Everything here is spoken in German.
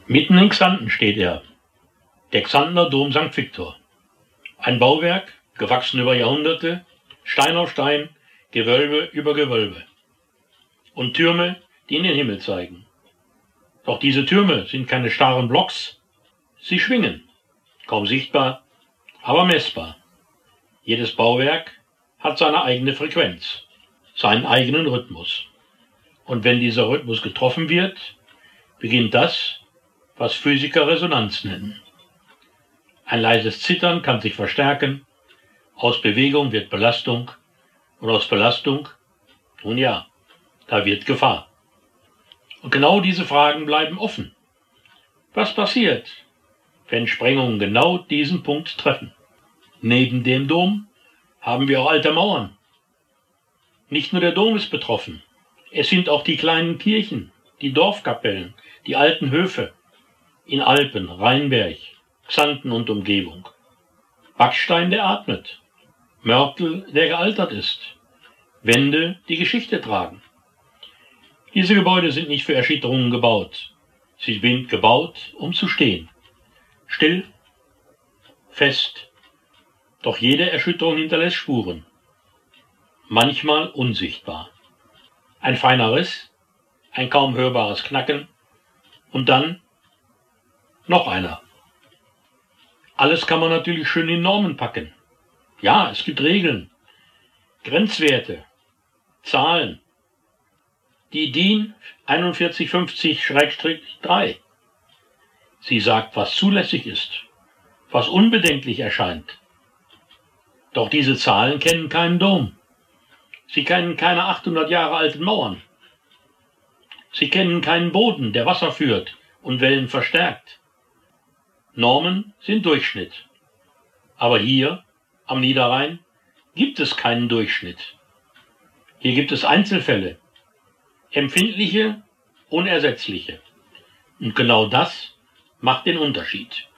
Mitten in Xanten steht er, der Xantener Dom St. Viktor. Ein Bauwerk, gewachsen über Jahrhunderte, Stein auf Stein, Gewölbe über Gewölbe. Und Türme, die in den Himmel zeigen. Doch diese Türme sind keine starren Blocks, sie schwingen, kaum sichtbar, aber messbar. Jedes Bauwerk hat seine eigene Frequenz, seinen eigenen Rhythmus. Und wenn dieser Rhythmus getroffen wird, beginnt das, was Physiker Resonanz nennen. Ein leises Zittern kann sich verstärken, aus Bewegung wird Belastung und aus Belastung, nun ja, da wird Gefahr. Und genau diese Fragen bleiben offen. Was passiert, wenn Sprengungen genau diesen Punkt treffen? Neben dem Dom haben wir auch alte Mauern. Nicht nur der Dom ist betroffen, es sind auch die kleinen Kirchen, die Dorfkapellen, die alten Höfe in Alpen, Rheinberg, Xanten und Umgebung. Backstein, der atmet, Mörtel, der gealtert ist, Wände, die Geschichte tragen. Diese Gebäude sind nicht für Erschütterungen gebaut. Sie sind gebaut, um zu stehen. Still, fest, doch jede Erschütterung hinterlässt Spuren. Manchmal unsichtbar. Ein feiner Riss, ein kaum hörbares Knacken und dann noch einer. Alles kann man natürlich schön in Normen packen. Ja, es gibt Regeln, Grenzwerte, Zahlen. Die DIN 4150-3. Sie sagt, was zulässig ist, was unbedenklich erscheint. Doch diese Zahlen kennen keinen Dom. Sie kennen keine 800 Jahre alten Mauern. Sie kennen keinen Boden, der Wasser führt und Wellen verstärkt. Normen sind Durchschnitt. Aber hier, am Niederrhein, gibt es keinen Durchschnitt. Hier gibt es Einzelfälle, empfindliche, unersetzliche. Und genau das macht den Unterschied.